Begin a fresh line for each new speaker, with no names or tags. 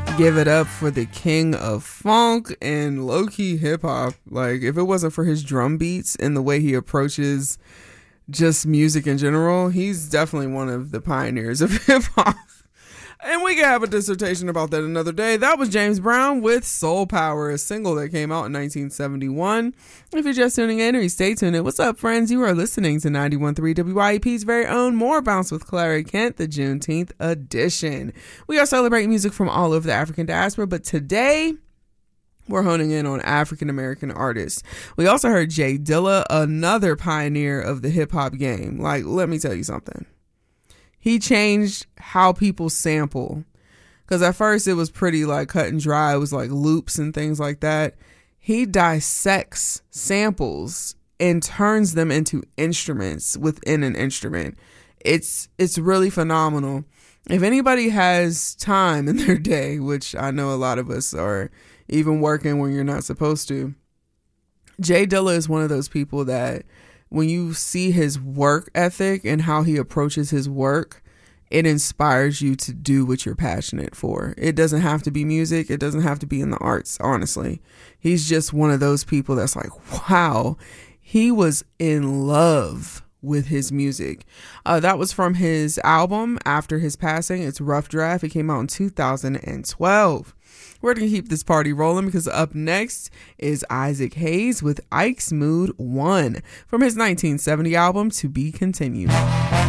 Give it up for the king of funk and low-key hip-hop. Like, if it wasn't for his drum beats and the way he approaches just music in general, he's definitely one of the pioneers of hip-hop. And we can have a dissertation about that another day. That was James Brown with Soul Power, a single that came out in 1971. If you're just tuning in or you stay tuned, what's up, friends? You are listening to 91.3 WYEP's very own More Bounce with Clary Kent, the Juneteenth edition. We are celebrating music from all over the African diaspora, but today we're honing in on African-American artists. We also heard Jay Dilla, another pioneer of the hip-hop game. Like, let me tell you something. He changed how people sample. Because at first it was pretty like cut and dry. It was like loops and things like that. He dissects samples and turns them into instruments within an instrument. It's really phenomenal. If anybody has time in their day, which I know a lot of us are even working when you're not supposed to, Jay Dilla is one of those people that when you see his work ethic and how he approaches his work, it inspires you to do what you're passionate for. It doesn't have to be music. It doesn't have to be in the arts, honestly. He's just one of those people that's like, wow, he was in love with his music. That was from his album after his passing. It's Rough Draft. It came out in 2012. We're going to keep this party rolling because up next is Isaac Hayes with Ike's Mood 1 from his 1970 album To Be Continued.